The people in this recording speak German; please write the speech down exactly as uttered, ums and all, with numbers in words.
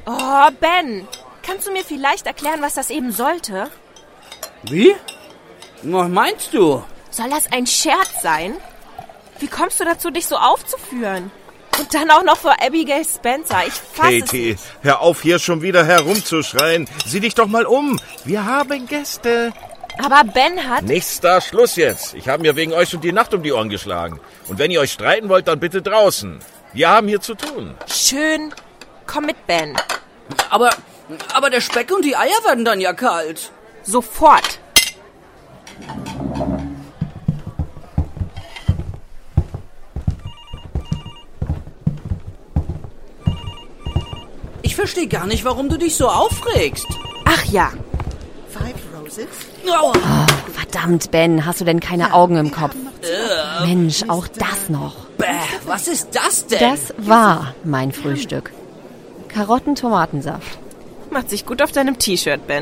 Oh, Ben, kannst du mir vielleicht erklären, was das eben sollte? Wie? Was meinst du? Soll das ein Scherz sein? Wie kommst du dazu, dich so aufzuführen? Und dann auch noch vor Abigail Spencer. Ich fass es Katie, nicht. hör auf, hier schon wieder herumzuschreien. Sieh dich doch mal um. Wir haben Gäste. Aber Ben hat... Nichts da, Schluss jetzt. Ich habe mir wegen euch schon die Nacht um die Ohren geschlagen. Und wenn ihr euch streiten wollt, dann bitte draußen. Wir haben hier zu tun. Schön. Komm mit, Ben. Aber, aber der Speck und die Eier werden dann ja kalt. Sofort. Ich verstehe gar nicht, warum du dich so aufregst. Ach ja. Oh. Oh, verdammt, Ben, hast du denn keine Augen im Kopf? Äh. Mensch, auch das noch. Bäh, was ist das denn? Das war mein Frühstück. Karotten-Tomatensaft. Macht sich gut auf deinem T-Shirt, Ben.